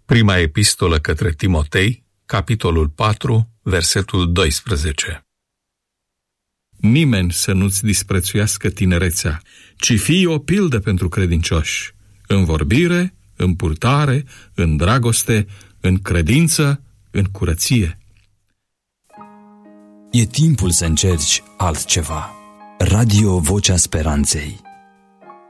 Prima epistolă către Timotei, capitolul 4, versetul 12. Nimeni să nu-ți disprețuiască tinerețea, ci fii o pildă pentru credincioși, în vorbire, în purtare, în dragoste, în credință, în curăție. E timpul să încerci altceva. Radio Vocea Speranței.